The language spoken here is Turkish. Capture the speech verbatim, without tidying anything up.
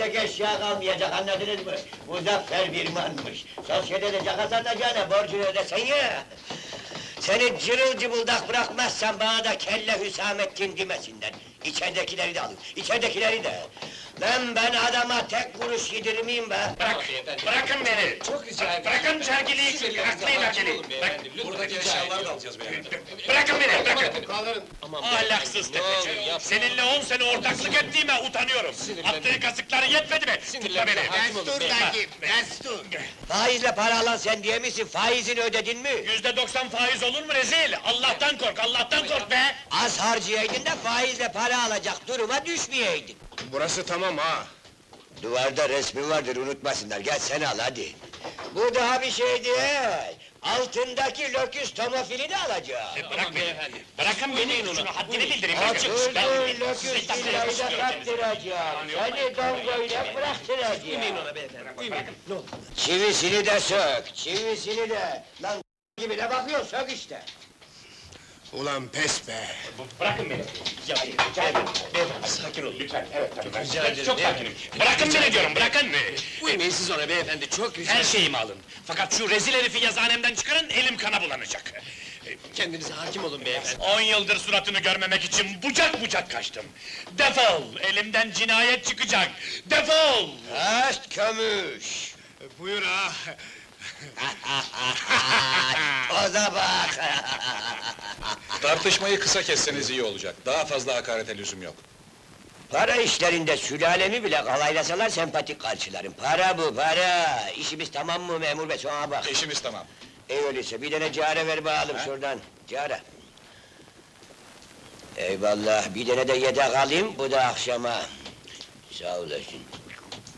Yiyecek eşya kalmayacak, anladınız mı? Muzaffer Birman'mış. Sosyetede caka satacağına borcunu ödesen ya! Seni cırıl cıbıldak bırakmazsan bana da kelle Hüsamettin demesinler. İçeridekileri de alın, içeridekileri de! Lan ben adama tek kuruş yedirmeyeyim be! Bırak, bırakın beni! Çok rica ederim. Bırakın sergiliyi, aklayın aceleyi! Bırak, Buradaki eşyaları da alacağız beyefendi. bırakın beni, bırakın! Kaldırın. Ahlaksız tefeci! Seninle on sene ortaklık ettiğime utanıyorum! Attığın kazıkları yetmedi mi? Tutma beni! Destur Nakip, destur! Faizle para alan sen diye misin? Faizini ödedin mi? Yüzde doksan faiz olur mu rezil? Allah'tan kork, Allah'tan kork be! Az harcayaydın da faizle para alacak duruma düşmeyeydin. Burası tamam ha. Duvarda resmi vardır, unutmasınlar. Gel sen al hadi. Bu daha bir şey değil. Altındaki loküs tomofili de alacağım. E, bırak beni! Bırakın beni, şunu haddini bildireyim! Otur Ben- dur, loküs villayı da kaptıracağım. Seni dongoyla bıraktıracağım. Çivisini de sök, çivisini de. Lan gibi ne bakıyorsun, sök işte. Ulan pes be. Bırakın beni! Ya, beyefendi, beyefendi, sakin olun lütfen, evet tabii, ben çok, çok sakinim. Bırakın beni diyorum, bırakın! Uymayın siz ona beyefendi, çok rica Her şeyimi alın! Fakat şu rezil herifi yazıhanemden çıkarın, elim kana bulanacak! Kendinize hakim olun beyefendi. On yıldır suratını görmemek için bucak bucak kaçtım! Defol! Elimden cinayet çıkacak! Defol! Hast kömüş! Buyur ha. O da bak! Tartışmayı kısa kesseniz iyi olacak. Daha fazla hakarete lüzum yok. Para işlerinde sülalemi bile kalaylasalar sempatik karşılarım. Para bu, para! İşimiz tamam mı memur bey, sonra bak! İşimiz tamam. İyi öyleyse, bir tane cara ver bakalım şuradan, cara! Eyvallah, bir tane de yedek alayım, bu da akşama! Sağ olasın!